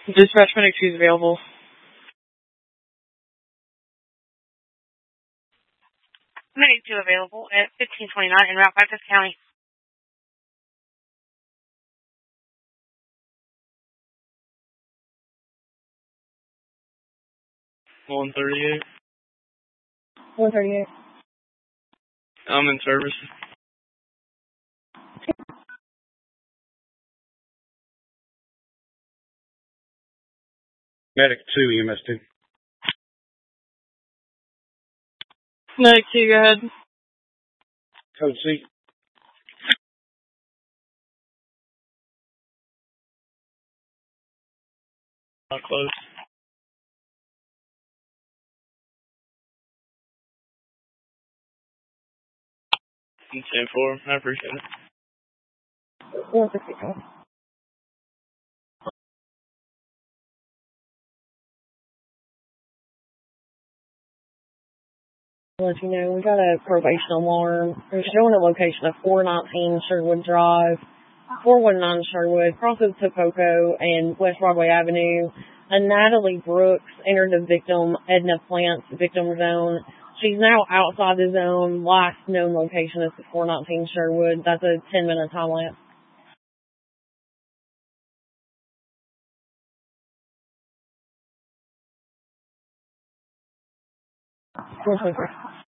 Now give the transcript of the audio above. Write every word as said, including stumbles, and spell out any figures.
Dispatch medic two is available. Medic two available at fifteen twenty-nine en route by Fifth County. one thirty-eight. one thirty-eight. I'm in service. Medic two, E M S two. Medic two, go ahead. Code C. Not close. ten four, I appreciate it. one sixty-four. I'll let you know, we got a probation alarm. They're showing a location of four nineteen Sherwood Drive, four one nine Sherwood, crosses Topoco and West Broadway Avenue. And Natalie Brooks entered the victim, Edna Plant's victim zone. She's now outside the zone. Last known location is the four nineteen Sherwood. That's a ten minute time lapse.